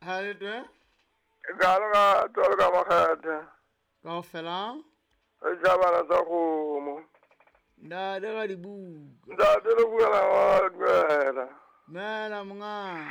Halete Galo tolo ka makgethe. kaofela Re jabana sa kgomo. ntate ka dibuka Ntate le buela wa duela. mela monga